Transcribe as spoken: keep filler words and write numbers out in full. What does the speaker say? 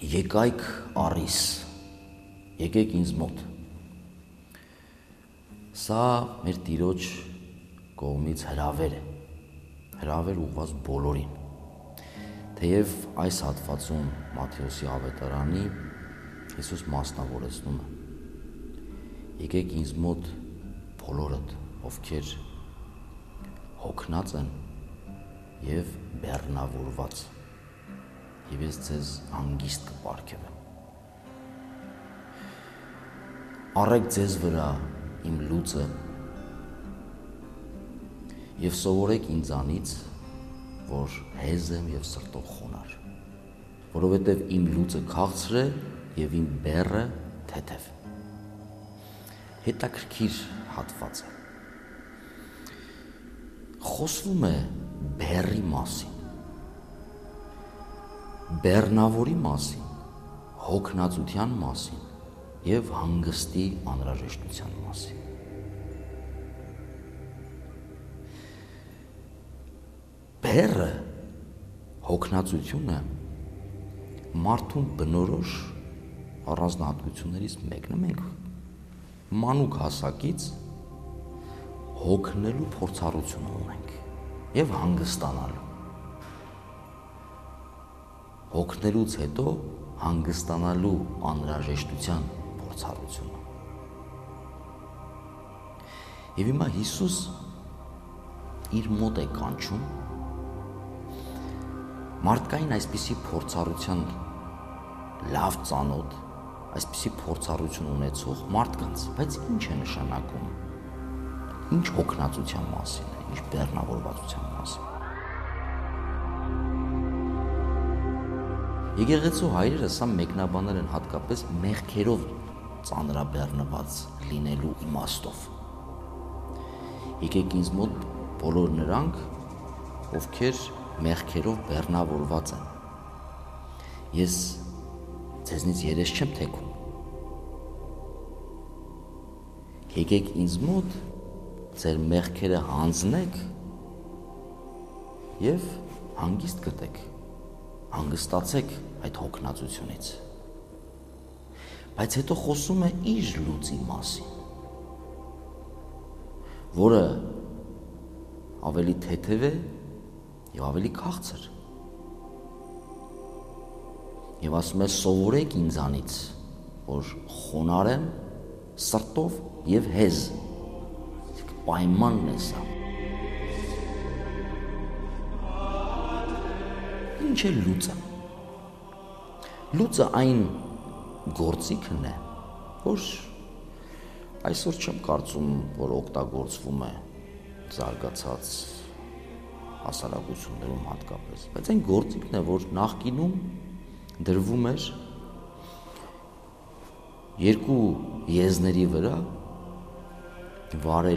Եկայք առիս, եկեք ինձ մոտ։ Սա մեր Տիրոջ կողմից հրավեր է, հրավեր ուղղված բոլորին։ Թեև այս հատվածում Մատթեոսի ավետարանի Հիսուս մասնավորեցնում է. եկեք ինձ մոտ բոլորդ, ովքեր հոգնած են և բեռնավորված, և ես ձեզ հանգիստ կպարգևեմ։ Առեք ձեզ վրա իմ լուծը և սովորեք ինձանից, որ հեզ եմ և սրտով խոնարհ, որովհետև իմ լուծը քաղցր է և իմ բեռը թեթև։ Հետաքրքիր հատված է։ Խոսվում է բեռի մասին, բեռնավորի մասին, հոգնածության մասին և հանգստի անհրաժեշտության մասին։ Բեռը, հոգնածությունը մարդուն բնորոշ առանձնահատկություններից մեկն է։ Մենք մանուկ հասակից հոգնելու փորձառություն ունենք և հանգստանալու։ Հոգնելուց հետո հանգստանալու անհրաժեշտության փորձառությունը։ Եվ հիմա Հիսուս իր մոտ է կանչում մարդկային այսպիսի փորձառության լավ ծանոթ, այսպիսի փորձառություն ունեցող մարդկանց, բայց ինչ է նշանակում, ինչ հոգնածության մասին է, ինչ բեռնավորվածության մասին։ Եկեղեցու հայրերը սա մեկնաբանել են հատկապես մեղքերով ծանրաբեռնված լինելու իմաստով։ Եկեք ինձ մոտ բոլոր նրանք, ովքեր մեղքերով բեռնավորված են։ Ես ձեզնից երես չեմ թեքում։ Եկեք ինձ մոտ, ձեր մեղքերը հանձնեք և հանգիստ գտեք, հանգստացեք այդ հոգնածությունից։ Բայց հետո խոսում է իր լուծի մասին, որը ավելի թեթև է և ավելի քաղցր։ Եվ ասում է սովորեք ինձանից, որ խոնարհ եմ սրտով և հեզ։ Պայմանն է սա։ Ինչ է լուծը։ Լուծը այն գործիքն է, որ այսօր չեմ կարծում, որ օգտագործվում է զարգացած հասարակություններում հատկապես, բայց այն գործիքն է, որ նախկինում դրվում էր երկու եզների վրա վարել